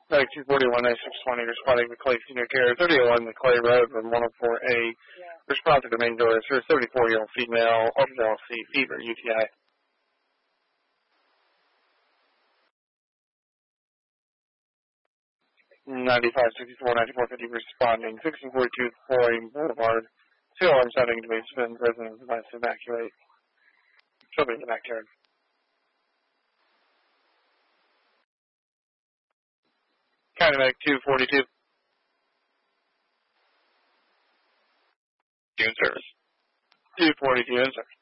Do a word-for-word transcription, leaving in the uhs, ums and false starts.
Like two forty-one, ninety-six twenty, responding to Clay Senior Care, thirty oh one, the Clay Road, from one oh four A. Response to the main door is for a seventy-four-year-old female, ultrasound C, fever, U T I. ninety-five sixty-four, ninety-four fifty, responding, sixteen forty-two, Floyd Boulevard. Two alarm sounding to be spin, residents advised to evacuate. Show me in the backyard. County Medic two forty-two. June service. two forty-two in service.